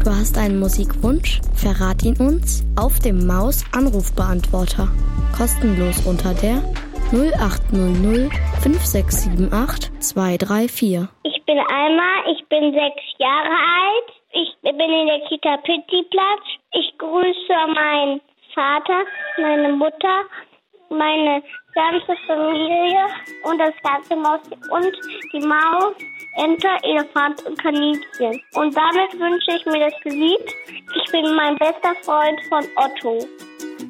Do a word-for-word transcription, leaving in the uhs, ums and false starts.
Du hast einen Musikwunsch? Verrat ihn uns auf dem Maus-Anrufbeantworter. Kostenlos unter der null acht null null fünf sechs sieben acht zwei drei vier. Ich bin Alma, ich bin sechs Jahre alt. Ich bin in der Kita Pittiplatz. Ich grüße meinen Vater, meine Mutter, meine ganze Familie und das ganze Maus und die Maus, Ente, Elefant und Kaninchen. Und damit wünsche ich mir das Lied Ich bin mein bester Freund von Otto.